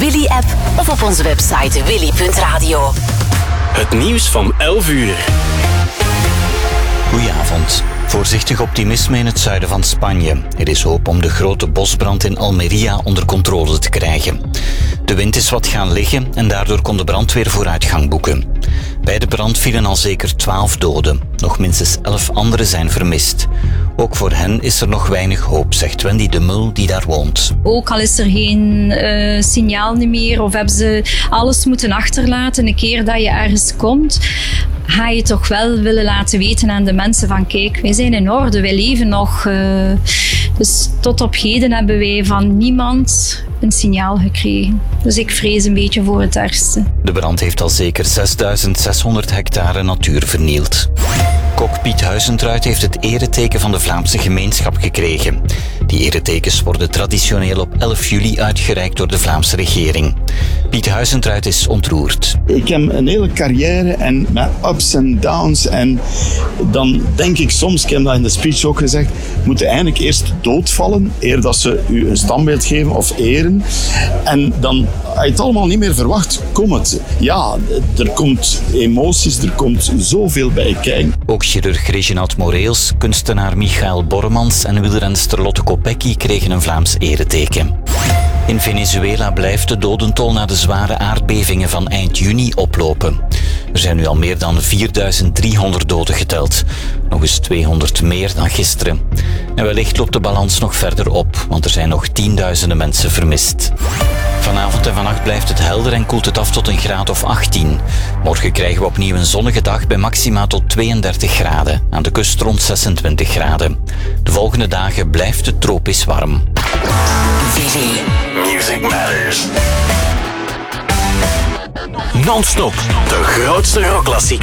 Willy-app of op onze website willy.radio. Het nieuws van 11 uur. Goedenavond. Voorzichtig optimisme in het zuiden van Spanje. Er is hoop om de grote bosbrand in Almería onder controle te krijgen. De wind is wat gaan liggen en daardoor kon de brandweer vooruitgang boeken. Bij de brand vielen al zeker 12 doden. Nog minstens 11 anderen zijn vermist. Ook voor hen is er nog weinig hoop, zegt Wendy de Mul, die daar woont. Ook al is er geen signaal meer of hebben ze alles moeten achterlaten, een keer dat je ergens komt, ga je toch wel willen laten weten aan de mensen van kijk, wij zijn in orde, wij leven nog. Dus tot op heden hebben wij van niemand een signaal gekregen. Dus ik vrees een beetje voor het ergste. De brand heeft al zeker 6.600 hectare natuur vernield. Kok Piet Huizentruid heeft het ereteken van de Vlaamse gemeenschap gekregen. Die eretekens worden traditioneel op 11 juli uitgereikt door de Vlaamse regering. Piet Huizentruid is ontroerd. Ik heb een hele carrière en met ups en downs. En dan denk ik soms, ik heb dat in de speech ook gezegd, moeten eigenlijk eerst doodvallen, eer dat ze u een standbeeld geven of eren. En dan, als je het allemaal niet meer verwacht, komt het. Ja, er komt emoties, er komt zoveel bij kijken. Ook chirurg Reginald Moreels, kunstenaar Michael Bormans en wielrenster Lotte Kopecky kregen een Vlaams ereteken. In Venezuela blijft de dodentol na de zware aardbevingen van eind juni oplopen. Er zijn nu al meer dan 4.300 doden geteld. Nog eens 200 meer dan gisteren. En wellicht loopt de balans nog verder op, want er zijn nog tienduizenden mensen vermist. Vanavond en vannacht blijft het helder en koelt het af tot een graad of 18. Morgen krijgen we opnieuw een zonnige dag bij maxima tot 32 graden. Aan de kust rond 26 graden. De volgende dagen blijft het tropisch warm. Willy. Music Matters. Non-stop, de grootste rockklassiekers.